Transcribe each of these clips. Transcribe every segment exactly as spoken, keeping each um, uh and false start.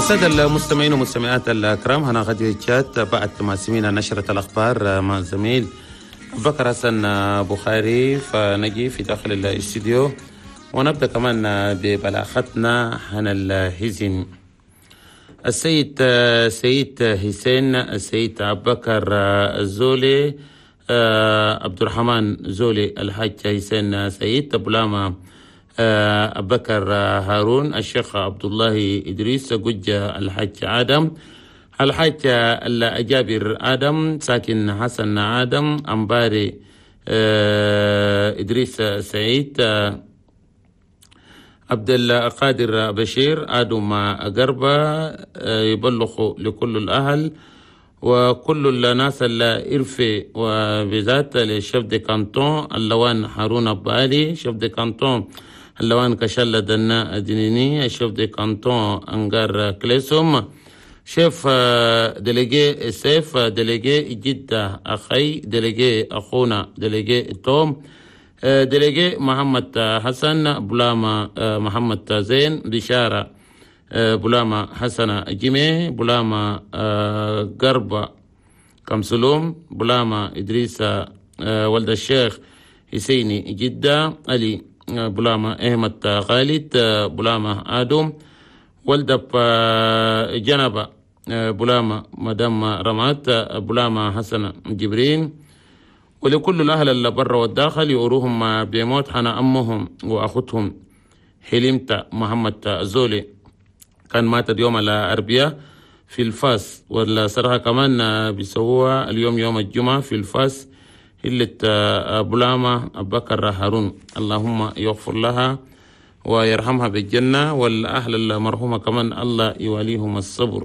السادة المستمعين ومستمعات الكرام، هنا غدوة تشات بعد ما سمعنا نشرة الأخبار مع الزميل بكر حسن بخاري، فنجي في داخل الاستديو ونبدأ كمان ببلاغتنا عن الهزم. السيد سيد حسين السيد أبو بكر الزولي عبد الرحمن زولي الحاج حسين سيد بولاما أبو بكر هارون الشيخ عبد الله إدريس جوجة الحاج آدم الحاج الأجابر آدم ساكن حسن آدم أمباري إدريس سعيد عبد القادر بشير آدم قربة يبلغ لكل الأهل وكل الناس الإرفي وبذات لشيف دي كانتون اللوان هارون أبالي شيف دي كانتون اللوان كشلة دنا دينيني شيف دي كانتون أنجار كليسوم شيف ديليجي سيف ديليجي جدة أخي ديليجي أخونا ديليجي توم ديليجي محمد حسن بولاما محمد زين بشارة بولاما حسن جيمي بولاما قربة كمسلوم بولاما إدريس ولد الشيخ حسيني جدة علي بولاما أحمد خالد بولاما آدم ولد جنبة بولاما مدام رمات بولاما حسن جبرين، ولكل الأهل اللي برا والداخل يوروهم بموت حنا أمهم وأخوتهم حلمت محمد زولي كان مات اليوم الأربعاء في الفاس، ولا صراحة كمان بيسووها اليوم يوم الجمعة في الفاس اللي بولاما أبو بكر هارون. اللهم يغفر لها ويرحمها بالجنة، والأهل المرحومة كمان الله يواليهم الصبر.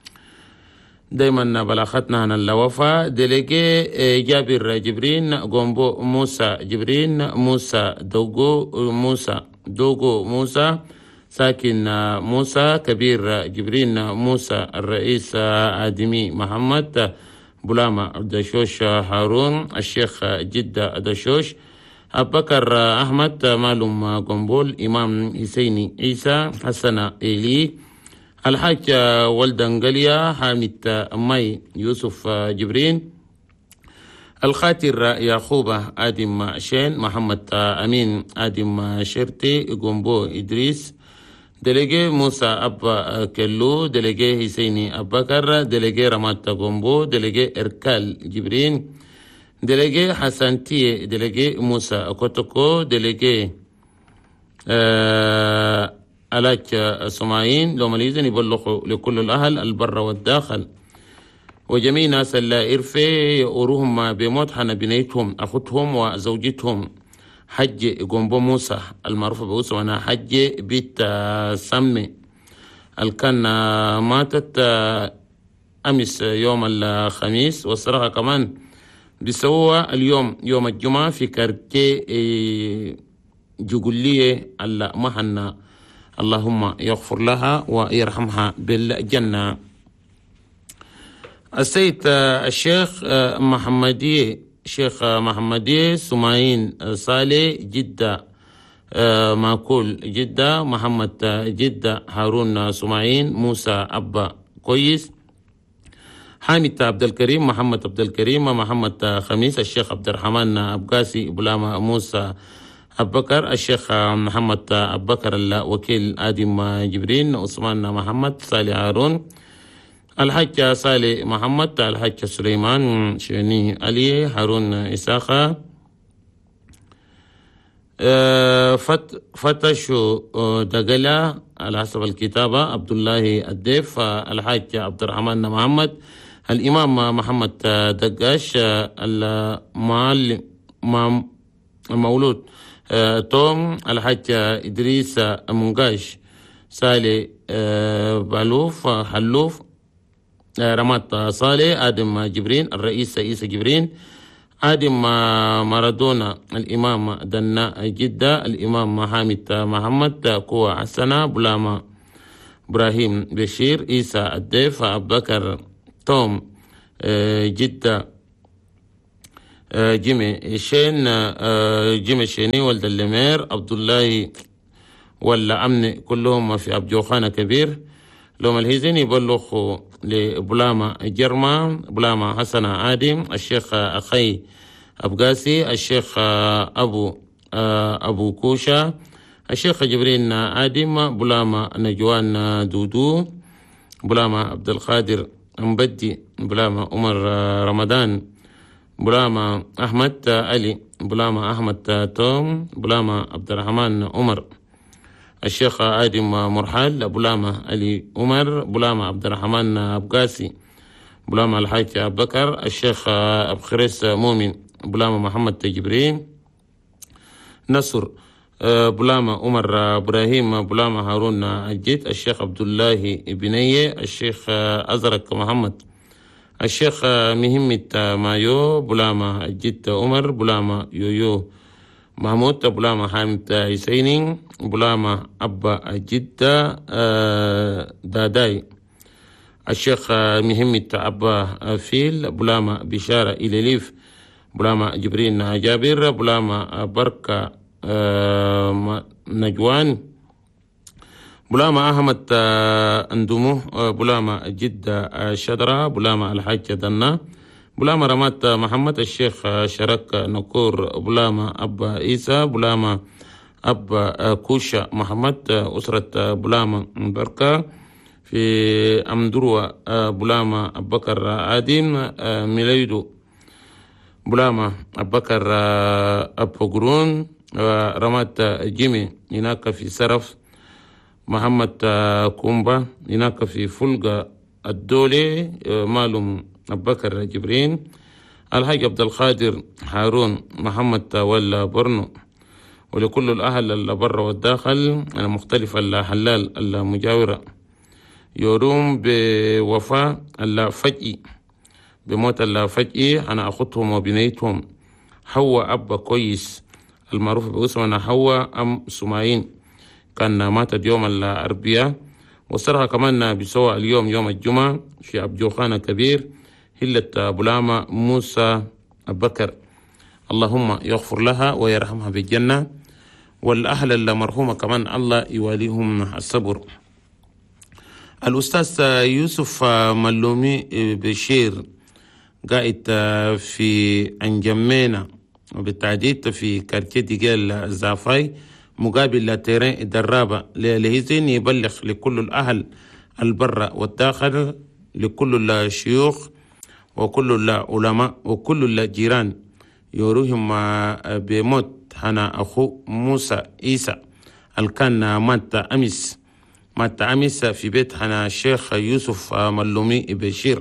دايما بلاغتنا عن الوفاة ديليجي جابر جبرين قومبو موسى جبرين موسى دوغو موسى دوغو موسى ساكن موسى كبير جبرين موسى الرئيس آدمي محمد بولاما دشوش هارون الشيخ جدة دشوش أبو بكر أحمد مالوم قنبول إمام حسيني عيسى حسن إيلي الحاج ولد انقليا حامد ماي يوسف جبرين الخاتر يعقوبة آدم شين محمد أمين آدم شرتي قنبو إدريس ديليجي موسى أبا كلو ديليجي حسيني أبو بكر ديليجي رمات قنبو ديليجي إركال جبرين ديليجي حسنتي ديليجي موسى كوتوكو ديليجي آه ألاج سماعين لو مليزن يبلغوا لكل الأهل البر والداخل وجميع ناس اللي إرفي يؤروهم بموت حنا بنيتهم أخوتهم وزوجتهم حج قنبو موسى المعروف بوسى وانا حج بيت سمي الكان ماتت أمس يوم الخميس، والصراحة كمان بيسووها اليوم يوم الجمعة في كارتي جوجلية المحنة. اللهم يغفر لها ويرحمها بالجنة. السيد الشيخ محمدي شيخ محمدي سماعين صالح جدة ماكول جدة محمد جدة هارون سماعين موسى أبا كويس حامد عبد الكريم محمد عبد الكريم محمد خميس الشيخ عبد الرحمن أبقاسي بولاما موسى أبو بكر الشيخ محمد أبو بكر الوكيل آدم جبرين عثمان محمد صالح هارون الحاج صالح محمد الحاج سليمان شيني علي هارون إساخة فت فتشو دقلا على حسب الكتابة عبد الله الديف الحاج عبد الرحمن محمد الإمام محمد دقاش المعلم المولود توم الحاج إدريس منقاش سالي بالوف حلوف رمات صالح آدم جبرين الرئيس عيسى جبرين آدم مارادونا الإمام دنا جدة الإمام حامد محمد قوة حسنة بولاما إبراهيم بشير عيسى الديف أبو بكر توم جدة جيمي شين جيمي شيني ولد اللمير عبد الله ولا أمن كلهم في أبجوخانة كبير لوم الهيزين يبلغ لبلاما جرما، بلاما حسن آدم، الشيخ أخي أبقاسي، الشيخ أبو أبو كوشا، الشيخ جبرين آدم، بلاما نجوان دودو، بلاما عبد القادر مبدي، بلاما عمر رمضان، بلاما أحمد علي، بلاما أحمد توم، بلاما عبد الرحمن عمر، الشيخ آدم مرحال، بلاما علي عمر، بلاما عبد الرحمن أبقاسي، بلاما الحاج أبو بكر، الشيخ أبو خريس مؤمن، بلاما محمد جبرين نصر، بلاما عمر إبراهيم، بلاما هارون الجيت، الشيخ عبد الله بنية، الشيخ أزرق محمد، الشيخ مهمة مايو، بلاما الجيت عمر، بلاما يويو محمود، بلاما حامد حسيني، بلاما أبا الجدة داداي، الشيخ مهمة أبا فيل، بلاما بشارة إليليف، بلاما جبرين جابر، بلاما بركة نجوان، بلاما أحمد أندمو، بلاما جدة شدرة، بلاما الحاج دنا، بلاما رمات محمد، الشيخ شرك نكور، بلاما أبا عيسى، بلاما أبا كوشا محمد، أسرة بلاما بركة في أمدروة، بلاما أبكر آدم ميليدو، بلاما أبكر أبوغرون، رمات جيمي هناك في سرف، محمد كومبا هناك في فلقة الدولي، مالهم أبكر جبرين، الحاج عبد القادر هارون محمد ولا برنو، ولكل الأهل اللي برا والداخل المختلفة الحلال المجاورة، يروم بوفاة الفجئي، بموت الفجئي، أنا أخذهم وبنيتهم حواء أبا كويس المعروف باسمنا حواء أم سمايين، كان ماتت يوم الأربعاء، وصرها كمان بسوى اليوم يوم الجمعة في أبجوخانة كبير، هلة بلاما موسى بكر، اللهم يغفر لها ويرحمها بالجنة، والأهل المرحومة كمان الله يواليهم الصبر. الأستاذ يوسف ملومي بشير قائد في أنجمينا وبالتحديد في كارتيه ديجيل الزعفاي مقابل تيرين الدرابة لهزين، يبلغ لكل الأهل البر والداخل، لكل الشيوخ وكل العلماء وكل الجيران، يروهم بموت هنا أخو موسى عيسى الكان مات أمس مات أمس في بيت هنا الشيخ يوسف ملومي بشير،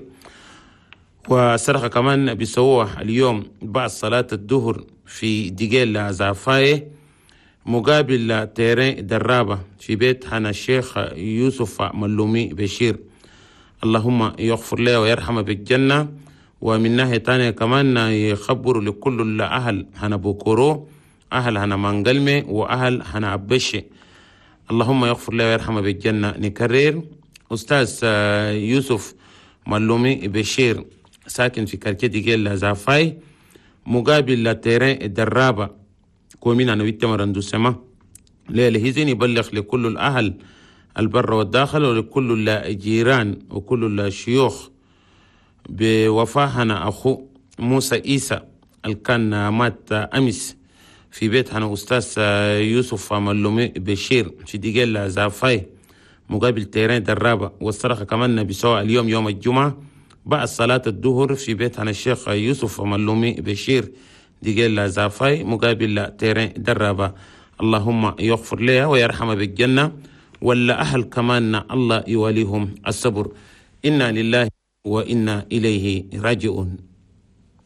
وسرق كمان بسووه اليوم بعد صلاة الظهر في ديجيل زعفاي مقابل تيرين درابة في بيت هنا الشيخ يوسف ملومي بشير، اللهم يغفر له ويرحمه بالجنة. ومن ناحية تانية كمان يخبروا لكل الأهل هنا بوكورو، أهل هنا منقلمي، وأهل هنا عبشي، اللهم يغفر له ويرحمه بالجنة. نكرر، أستاذ يوسف ملومي بشير ساكن في كارتيه ديجيل زعفاي مقابل تيرين الدرابة كومين أنا ويتمرندو سما ليلة هزين، يبلغ لكل الأهل البر والداخل ولكل الجيران وكل الشيوخ بوفاهنا أخو موسى عيسى الكان مات أمس في بيت هنا أستاذ يوسف ملومي بشير في ديجيل زعفاي مقابل تيرين درابة، والصرخة كمان بسواء اليوم يوم الجمعة بعد صلاة الظهر في بيت هنا الشيخ يوسف ملومي بشير ديجيل زعفاي مقابل تيرين درابة، اللهم يغفر لها ويرحمها بالجنة، ولا أهل كمان الله يواليهم الصبر. إنا لله وإنا إليه راجعون.